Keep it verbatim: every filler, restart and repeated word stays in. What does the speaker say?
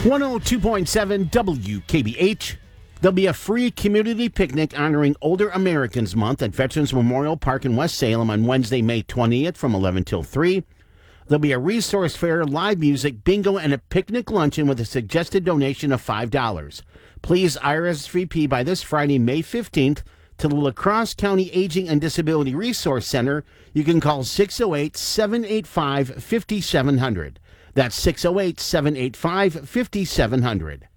one oh two point seven W K B H. There'll be a free community picnic honoring Older Americans Month at Veterans Memorial Park in West Salem on Wednesday, May twentieth from eleven till three. There'll be a resource fair, live music, bingo, and a picnic luncheon with a suggested donation of five dollars. Please R S V P by this Friday, May fifteenth, to the La Crosse County Aging and Disability Resource Center. You can call six oh eight, seven eight five, five seven zero zero. That's six oh eight, seven eight five, five seven zero zero.